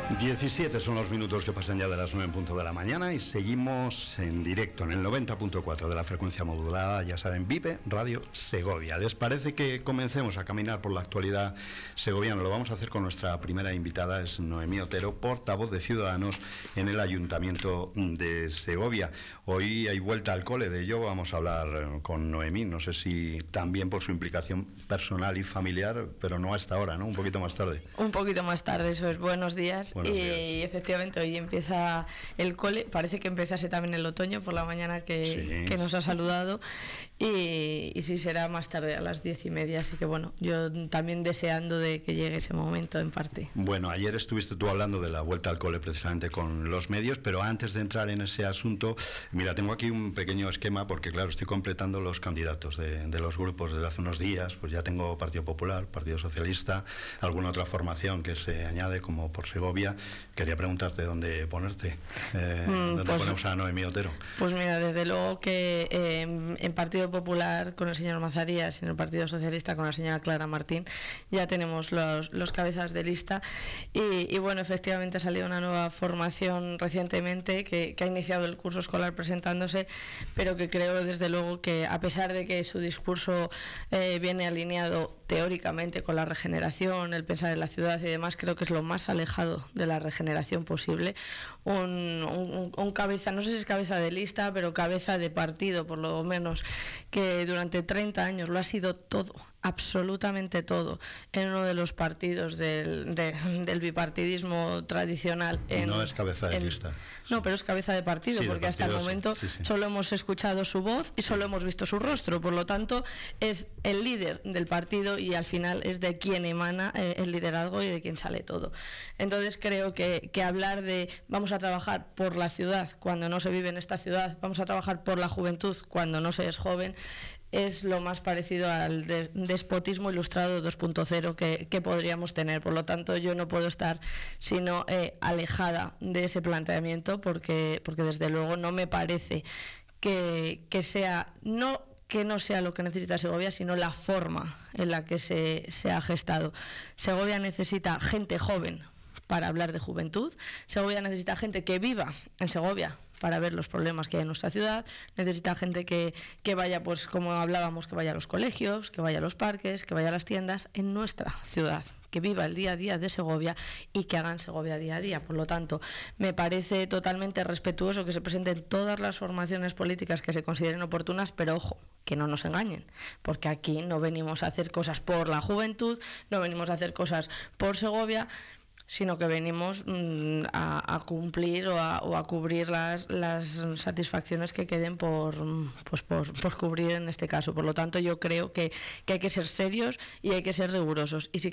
17 son los minutos que pasan ya de las 9 en punto de la mañana y seguimos en directo en el 90.4 de la frecuencia modulada, ya saben, Vive Radio Segovia. ¿Les parece que comencemos a caminar por la actualidad segoviana? Lo vamos a hacer con nuestra primera invitada, es Noemí Otero, portavoz de Ciudadanos en el Ayuntamiento de Segovia. Hoy hay vuelta al cole, de ello vamos a hablar con Noemí, no sé si también por su implicación personal y familiar, pero no hasta ahora, ¿no? Un poquito más tarde. Un poquito más tarde, eso es. Buenos días. Buenos días. Y efectivamente hoy empieza el cole, parece que empezase también el otoño por la mañana que nos ha saludado y sí será más tarde a las 10:30, así que bueno, yo también deseando de que llegue ese momento en parte. Bueno, ayer estuviste tú hablando de la vuelta al cole precisamente con los medios, pero antes de entrar en ese asunto, mira, tengo aquí un pequeño esquema porque claro, estoy completando los candidatos de los grupos desde hace unos días, pues ya tengo Partido Popular, Partido Socialista, alguna otra formación que se añade como por Segovia. Quería preguntarte dónde ponerte, dónde pues, ponemos a Noemí Otero. Pues mira, desde luego que en Partido Popular con el señor Mazarías y en el Partido Socialista con la señora Clara Martín ya tenemos los cabezas de lista y bueno, efectivamente ha salido una nueva formación recientemente que ha iniciado el curso escolar presentándose, pero que creo desde luego que a pesar de que su discurso viene alineado teóricamente con la regeneración, el pensar en la ciudad y demás, creo que es lo más alejado de la regeneración posible. Un cabeza, no sé si es cabeza de lista, pero cabeza de partido, por lo menos, que durante 30 años lo ha sido todo, absolutamente todo, en uno de los partidos del bipartidismo tradicional. No es cabeza de lista. No, pero es cabeza de partido, sí, porque hasta el momento sí. Solo hemos escuchado su voz y solo hemos visto su rostro, por lo tanto es el líder del partido y al final es de quien emana el liderazgo y de quien sale todo. Entonces creo que hablar de vamos a trabajar por la ciudad cuando no se vive en esta ciudad, vamos a trabajar por la juventud cuando no se es joven, es lo más parecido al despotismo ilustrado 2.0 que podríamos tener. Por lo tanto, yo no puedo estar sino alejada de ese planteamiento porque desde luego no me parece que sea que no sea lo que necesita Segovia, sino la forma en la que se ha gestado. Segovia necesita gente joven para hablar de juventud. Segovia necesita gente que viva en Segovia para ver los problemas que hay en nuestra ciudad. Necesita gente que vaya, pues como hablábamos, que vaya a los colegios, que vaya a los parques, que vaya a las tiendas en nuestra ciudad, que viva el día a día de Segovia y que hagan Segovia día a día. Por lo tanto, me parece totalmente respetuoso que se presenten todas las formaciones políticas que se consideren oportunas, pero ojo, que no nos engañen, porque aquí no venimos a hacer cosas por la juventud, no venimos a hacer cosas por Segovia, sino que venimos a cumplir o a cubrir las satisfacciones que queden por cubrir en este caso. Por lo tanto, yo creo que hay que ser serios y hay que ser rigurosos. Y si